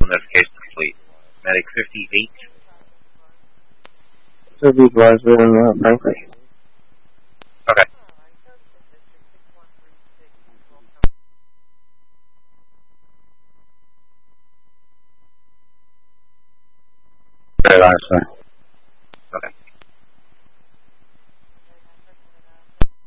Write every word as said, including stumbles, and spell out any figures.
notification complete. Medic fifty-eight. So be advised on uh, Frankly. Okay. Very last one.